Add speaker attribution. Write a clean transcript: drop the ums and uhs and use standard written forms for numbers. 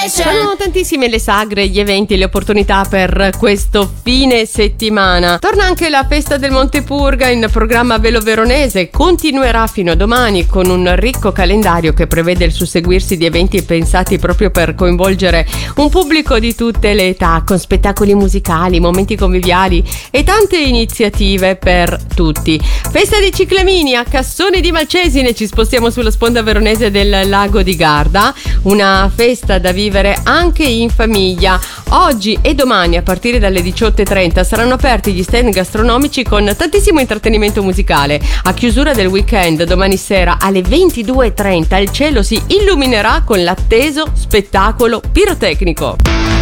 Speaker 1: Sono tantissime le sagre, gli eventi e le opportunità per questo fine settimana. Torna anche la festa del Montepurga in programma Velo Veronese. Continuerà fino a domani con un ricco calendario che prevede il susseguirsi di eventi pensati proprio per coinvolgere un pubblico di tutte le età, con spettacoli musicali, momenti conviviali e tante iniziative per tutti. Festa dei Ciclamini a Cassone di Malcesine, ci spostiamo sulla sponda veronese del lago di Garda, una festa da vivere anche in famiglia. Oggi e domani a partire dalle 18:30 saranno aperti gli stand gastronomici con tantissimo intrattenimento musicale. A chiusura del weekend domani sera alle 22:30 il cielo si illuminerà con l'atteso spettacolo pirotecnico.